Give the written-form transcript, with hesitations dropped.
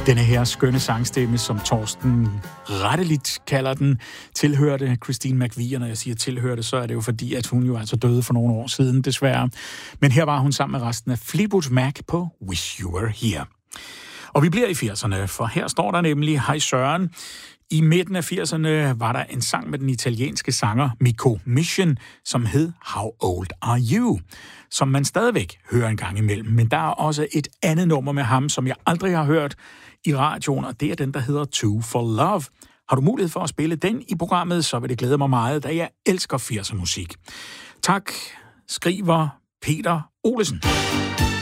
Denne her skønne sangstemme, som Torsten retteligt kalder den, tilhørte Christine McVie. Og når jeg siger tilhørte, så er det jo fordi, at hun jo altså døde for nogle år siden, desværre. Men her var hun sammen med resten af Fleetwood Mac på Wish You Were Here. Og vi bliver i 80'erne, for her står der nemlig, hej Søren. I midten af 80'erne var der en sang med den italienske sanger Miko Mission, som hed How Old Are You?, som man stadigvæk hører en gang imellem. Men der er også et andet nummer med ham, som jeg aldrig har hørt i radioen, og det er den, der hedder Two for Love. Har du mulighed for at spille den i programmet, så vil det glæde mig meget, da jeg elsker 80'er musik. Tak, skriver Peter Olesen.